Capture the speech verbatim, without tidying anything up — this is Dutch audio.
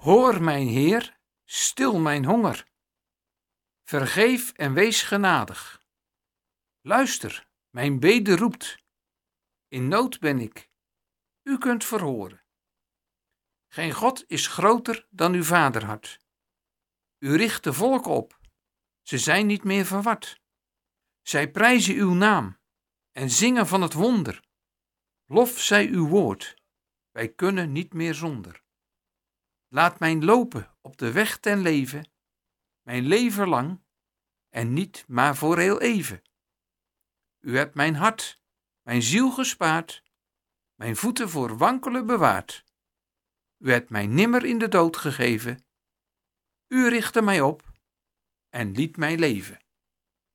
Hoor, mijn Heer, stil mijn honger. Vergeef en wees genadig. Luister, mijn bede roept. In nood ben ik, u kunt verhoren. Geen God is groter dan uw vaderhart. U richt de volken op, ze zijn niet meer verward. Zij prijzen uw naam en zingen van het wonder. Lof zij uw woord, wij kunnen niet meer zonder. Laat mijn lopen op de weg ten leven, mijn leven lang en niet maar voor heel even. U hebt mijn hart, mijn ziel gespaard, mijn voeten voor wankelen bewaard. U hebt mij nimmer in de dood gegeven. U richtte mij op en liet mij leven.